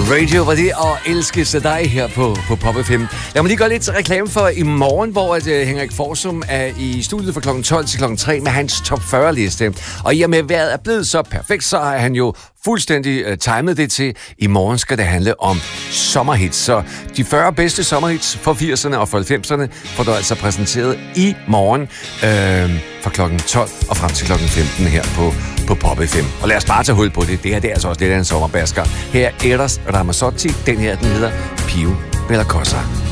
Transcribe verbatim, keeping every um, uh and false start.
Radio var det at elske sig dig her på, på Pop F M. Lad mig lige gøre lidt reklame for i morgen, hvor at, uh, Henrik Forsum er i studiet fra klokken tolv til klokken tre med hans top fyrre liste. Og i og med, at vejret er blevet så perfekt, så har han jo fuldstændig uh, timet det til. I morgen skal det handle om sommerhits. Så de fyrre bedste sommerhits for firserne og for halvfemserne får du altså præsenteret i morgen øh, fra klokken tolv og frem til klokken femten her på, på Pop F M. Og lad os bare tage hul på det. Det her det er altså også lidt af en sommerbasker. Her er Eros Ramazzotti. Den her, den hedder Pio Bella Cosa.